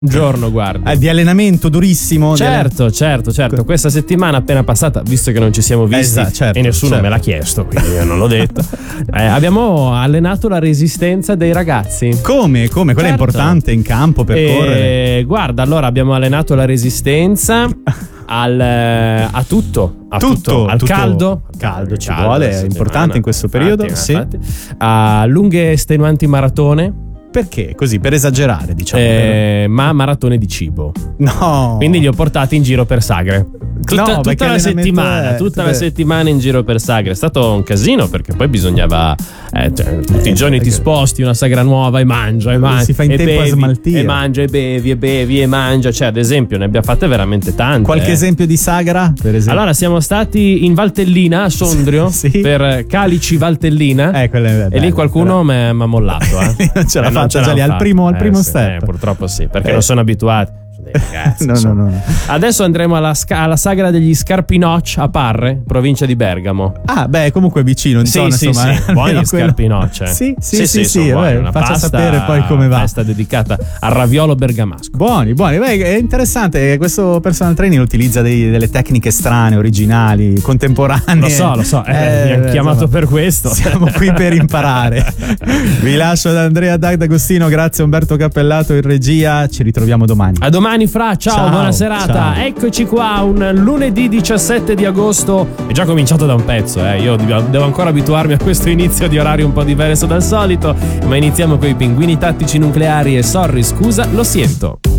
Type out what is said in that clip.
giorno, guarda. Di allenamento durissimo. Certo. Questa settimana appena passata, visto che non ci siamo visti certo, e nessuno me l'ha chiesto, quindi io non l'ho detto, abbiamo allenato la resistenza dei ragazzi. Come? Quella è importante in campo per correre. Guarda, allora abbiamo allenato la resistenza a tutto. Al caldo ci vuole, è importante in questo periodo. Infatti. A lunghe estenuanti maratone. Perché? Così, per esagerare, diciamo. Ma maratone di cibo. No. Quindi li ho portati in giro per Sagre. Tutta la settimana in giro per Sagre. È stato un casino, perché poi bisognava tutti i giorni ti sposti una sagra nuova e mangia si fa in tempo a smaltire, e mangia e bevi e mangia. Cioè, ad esempio, ne abbiamo fatte veramente tante. Qualche esempio di sagra, per esempio? Allora, siamo stati in Valtellina a Sondrio sì. Per Calici Valtellina, e lì qualcuno mi ha mollato. Non ce l'ha fatta già lì al primo step. Purtroppo sì, perché non sono abituati. Ragazzi, no. Adesso andremo alla sagra degli Scarpinoc a Parre, provincia di Bergamo. Comunque vicino, sì, insomma. Buoni Scarpinoc. Sì, faccia pasta, sapere poi come va. Festa dedicata al raviolo bergamasco. Buoni. Beh, è interessante, questo personal training utilizza delle tecniche strane, originali, contemporanee. Lo so, mi hanno chiamato per questo. Siamo qui per imparare. Vi lascio ad Andrea D'Agostino, grazie Umberto Cappellato in regia, ci ritroviamo domani. A domani Fra, ciao, buona serata. Ciao. Eccoci qua, un lunedì 17 di agosto. È già cominciato da un pezzo, io devo ancora abituarmi a questo inizio di orario un po' diverso dal solito, ma iniziamo con i Pinguini Tattici Nucleari e Sorry, scusa, lo siento.